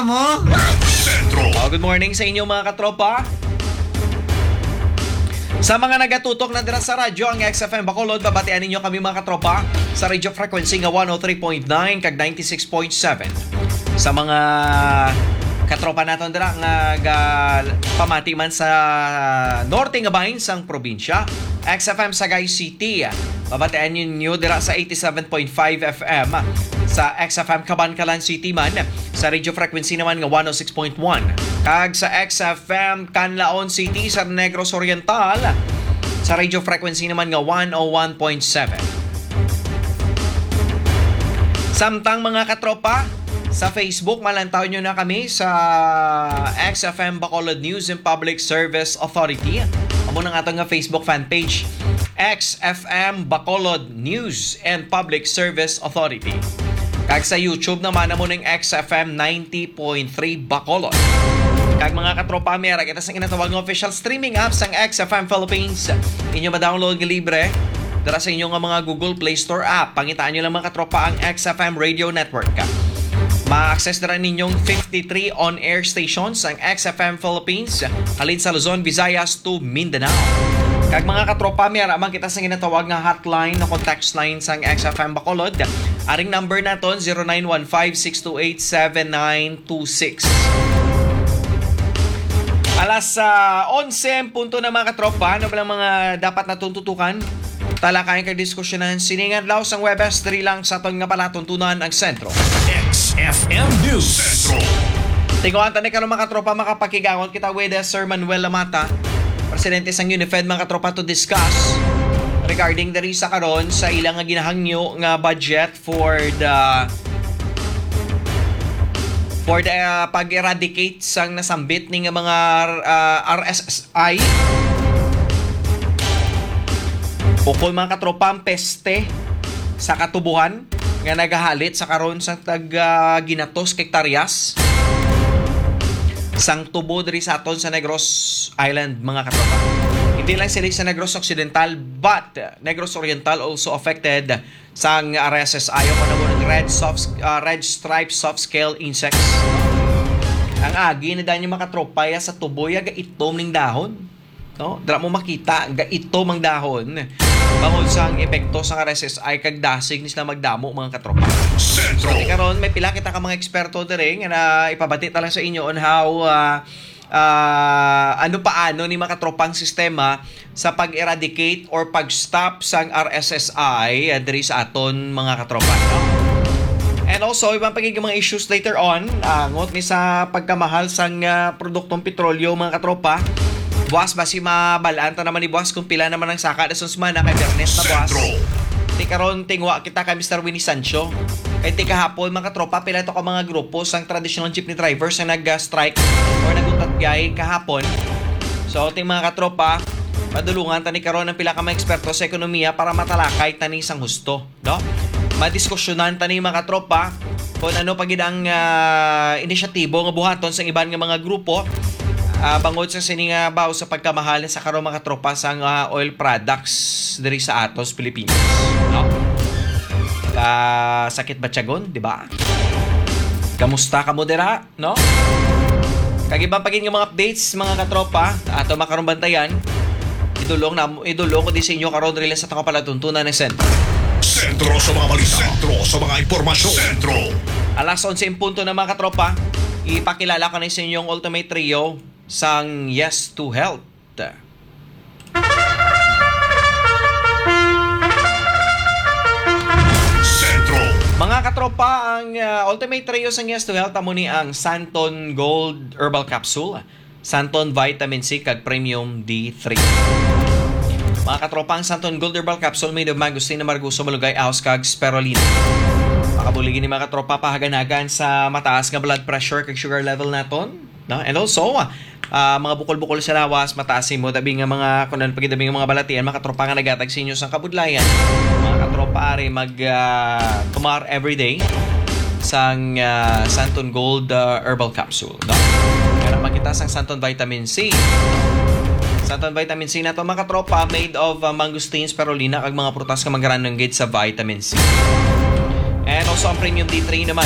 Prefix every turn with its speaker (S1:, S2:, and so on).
S1: mo?
S2: Sentro.
S3: Good morning sa inyo mga katropa. Sa mga nagatutok na dira sa radyo, ang XFM Bacolod, babatian ninyo kami mga katropa sa radio frequency nga 103.9 kag 96.7. Sa mga katropa naton dira nga pamati man sa norte nga bahin sang probinsya, XFM Sagay City, babatian ninyo dira sa 87.5 FM. Sa XFM Cabancalan City man, sa radio frequency naman nga 106.1. Kag sa XFM Canlaon City sa Negros Oriental, sa radio frequency naman nga 101.7. Samtang mga katropa, sa Facebook, malantaw nyo na kami sa XFM Bacolod News and Public Service Authority. Amo na nga itong Facebook fanpage, XFM Bacolod News and Public Service Authority. Kag sa YouTube naman amo ng XFM 90.3 Bacolod. Kag mga katropa, meron kita sa inatawag ng official streaming apps ng XFM Philippines. Inyo ma-download ng libre dara sa inyong mga Google Play Store app. Pangitaan nyo lang mga katropa ang XFM Radio Network. Ma-access na rin ninyong 53 on-air stations ang XFM Philippines halin sa Luzon, Visayas to Mindanao. Kag mga katropa, mayroon kita sa ginatawag nga hotline na contact line sa XFM Bacolod. Aring number naton 0915-628-7926. Alas 11 punto na mga katropa, ano ba lang mga dapat natututukan? Talakayan kag diskusyonan siningan law sang Webes 3 lang sa aton nga palatuntunan ang sentro.
S2: XFM News Sentro.
S3: Tinguan tani karon mga katropa, makapakigangon kita with Sir Manuel Lamata, presidente sang UNIFED mga katropa, to discuss regarding the sa karon sa ilang nga ginahangyo nga budget for the pag-eradicate sang nasambit ning mga RSSI. Ukol mga katropa, ang peste sa katubuhan nga nagahalit sa karon sa ginatos hektaryas sang tubo diri sa aton sa Negros Island mga katropa. Hindi lang sila sa Negros Occidental but Negros Oriental also affected sang RSSI o panahon ng red stripe soft scale insects. Ang agi na danyo mga katropa sa tubo ya gaitom ning dahon. No? Dra mo makita gaitom ang dahon. Bangod sang epekto sang RSSI kag dasig ni sila magdamo mga katropa.
S2: Sentro.
S3: So karon may pila kita ka mga eksperto diri nga na ipabati ta lang sa inyo on how paano ni mga katropang sistema sa pag-eradicate or pag-stop sang RSSI diri sa aton mga katropa. No? And also ibang pagiging mga issues later on, ngot ni sa pagkamahal sang produktong petrolyo mga katropa. Buwas ba si mabalaan ta naman ni buwas kung pila naman ang saka na semana kay Bernes na buwas. Ti karon tingwa kita kay Mr. Winnie Sancho. Kay ti kahapon mga tropa pila to ka mga grupo sang traditional jeepney drivers ang nag-strike or naguntat gay kahapon. So ting mga katropa, madulungan tani karon ang pila ka mga eksperto sa ekonomiya para matalakay tani sang husto, no? Madiskusyonan tani mga katropa kung ano pagid ang inisyatibo nga buhaton sa iban nga mga grupo. Bangod sa sininga baw sa pagkamahal sa karon mga tropa sang oil products diri sa atos Pilipinas, no? Sakit ba tiyagon, di ba? Kamusta ka mo dira, no? Kagibang pagin nga mga updates mga katropa ato makaron bantayan. Idulong ko di sa inyo karon diri sa palatuntunan ng sentro.
S2: Sentro sa mga balita. Sentro sa mga impormasyon. Sentro.
S3: Alas 11 punto na mga katropa, ipakilala ko na sa inyong ultimate trio sang Yes to Health.
S2: Sentro.
S3: Mga katropa, ang ultimate trio sang Yes to Health amo ni ang Santon Gold Herbal Capsule, Santon Vitamin C kag Premium D3. Mga katropa, ang Santon Gold Herbal Capsule made of mangosteen na marguso, malugay, ahos kag spirulina. Makabuligi ni mga katropa pahaganagan sa mataas nga blood pressure kag sugar level naton, no? And also mga bukol-bukol sa lawas, mataas mo dabi nga mga kunan pagidabing mga balatian, mga katropa nga nagatag sa inyo sang kabudlayan. Mga katropa ari mag kumar everyday sang Santon Gold Herbal Capsule, no? Kaya makita sang Santon Vitamin C. Santon Vitamin C na to mga katropa made of mangosteen, spirulina kag mga prutas nga magaran ng sa vitamin C. And also ang Premium D3 naman